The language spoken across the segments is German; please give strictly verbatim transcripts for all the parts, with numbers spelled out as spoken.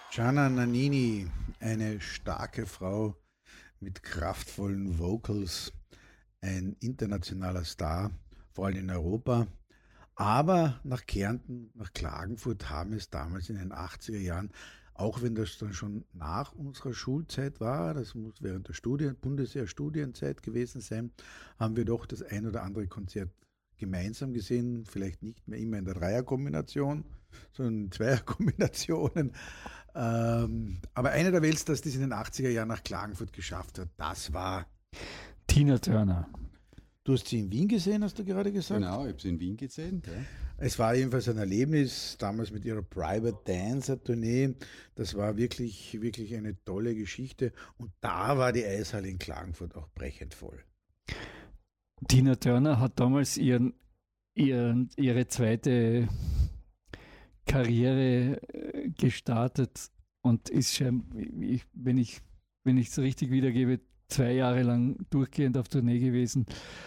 Gianna Nannini, eine starke Frau mit kraftvollen Vocals, ein internationaler Star, vor allem in Europa. Aber nach Kärnten, nach Klagenfurt haben es damals in den achtziger Jahren, auch wenn das dann schon nach unserer Schulzeit war, das muss während der Studien, Bundeswehr-Studienzeit gewesen sein, haben wir doch das ein oder andere Konzert gemeinsam gesehen, vielleicht nicht mehr immer in der Dreierkombination, sondern in Zweierkombinationen. Ähm, aber einer der Weltstars, die es in den achtziger Jahren nach Klagenfurt geschafft hat, das war Tina Turner. Du hast sie in Wien gesehen, hast du gerade gesagt? Genau, ich habe sie in Wien gesehen. Ja. Es war jedenfalls ein Erlebnis, damals mit ihrer Private Dancer Tournee. Das war wirklich, wirklich eine tolle Geschichte. Und da war die Eishalle in Klagenfurt auch brechend voll. Tina Turner hat damals ihren, ihren, ihre zweite Karriere gestartet und ist schon, wenn ich wenn ich es richtig wiedergebe, zwei Jahre lang durchgehend auf Tournee gewesen.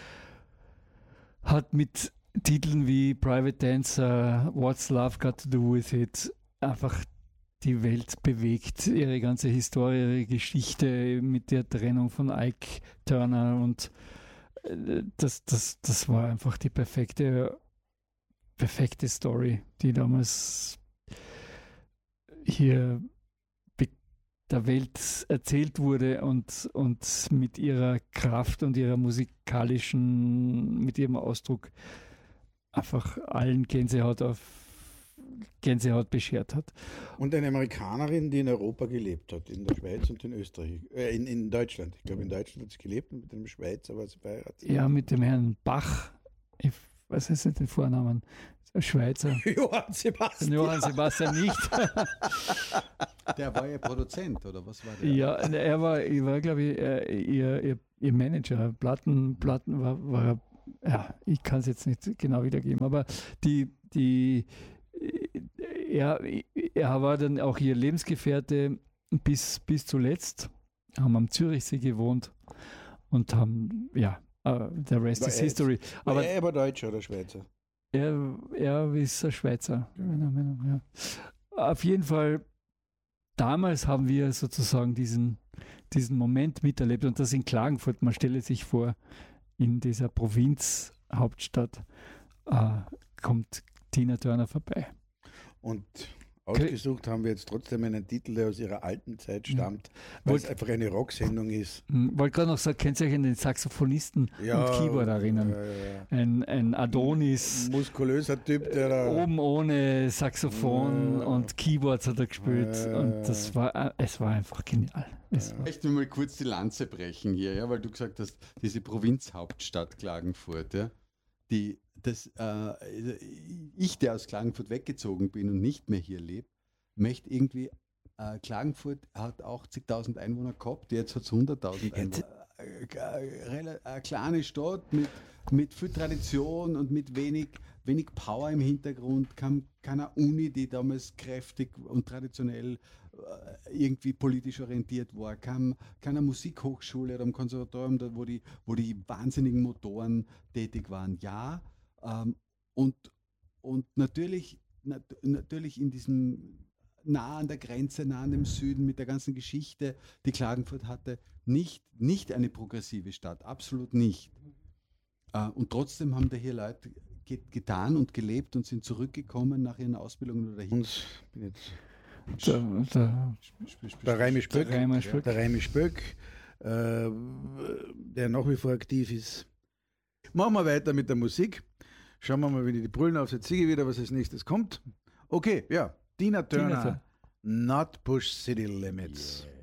Hat mit Titeln wie Private Dancer, What's Love Got to Do With It einfach die Welt bewegt. Ihre ganze Historie, ihre Geschichte mit der Trennung von Ike Turner und das, das, das war einfach die perfekte, perfekte Story, die damals hier der Welt erzählt wurde und, und mit ihrer Kraft und ihrer musikalischen, mit ihrem Ausdruck einfach allen Gänsehaut auf Gänsehaut beschert hat. Und eine Amerikanerin, die in Europa gelebt hat, in der Schweiz und in Österreich, äh, in, in Deutschland. Ich glaube, in Deutschland hat sie gelebt und mit einem Schweizer war sie verheiratet. Ja, mit dem Herrn Bach, ich weiß jetzt nicht den Vornamen, Schweizer. Johann Sebastian. Johann Sebastian nicht. Der war ja Produzent, oder was war der? Ja, er war, er war glaube ich, ihr, ihr, ihr Manager. Platten, Platten war, war, ja, ich kann es jetzt nicht genau wiedergeben, aber die, die, er, er war dann auch ihr Lebensgefährte bis, bis zuletzt, haben am Zürichsee gewohnt und haben, ja, der Rest is History. Aber er war Deutscher oder Schweizer? Er, er ist ein Schweizer. Ja. Auf jeden Fall, damals haben wir sozusagen diesen, diesen Moment miterlebt und das in Klagenfurt. Man stelle sich vor, in dieser Provinzhauptstadt äh, kommt Tina Turner vorbei. Und ausgesucht haben wir jetzt trotzdem einen Titel, der aus ihrer alten Zeit stammt, ja. Weil Wollt, es einfach eine Rocksendung ist. Wollte gerade noch sagen, kennt ihr euch an den Saxophonisten ja, und Keyboard erinnern? Ja, ja. Ein, ein Adonis. Muskulöser Typ, der da oben ohne Saxophon ja. und Keyboards hat er gespielt. Ja. Und das war, es war einfach genial. Es ja. Ich möchte mal kurz die Lanze brechen hier, ja, weil du gesagt hast, diese Provinzhauptstadt Klagenfurt, ja, die Das, äh, ich, der aus Klagenfurt weggezogen bin und nicht mehr hier lebe, möchte irgendwie, äh, Klagenfurt hat auch zigtausend Einwohner gehabt, jetzt hat es hunderttausend Einwohner. Äh, eine kleine Stadt mit, mit viel Tradition und mit wenig, wenig Power im Hintergrund, kein, keine Uni, die damals kräftig und traditionell äh, irgendwie politisch orientiert war, kein, keine Musikhochschule oder am Konservatorium, wo die, wo die wahnsinnigen Motoren tätig waren. Ja, Ähm, und, und natürlich, nat natürlich in diesem nah an der Grenze, nah an dem Süden mit der ganzen Geschichte, die Klagenfurt hatte, nicht, nicht eine progressive Stadt, absolut nicht. Äh, und trotzdem haben da hier Leute get getan und gelebt und sind zurückgekommen nach ihren Ausbildungen oder hin. Bin jetzt der, der, der Raimi Spöck, der Raimi Spöck, der Raimi Spöck äh, der nach wie vor aktiv ist. Machen wir weiter mit der Musik. Schauen wir mal, wie die Brüllen aufsetzt. Wieder, was als nächstes kommt. Okay, ja. Tina Turner, Tina Turner. Not Push City Limits. Yeah.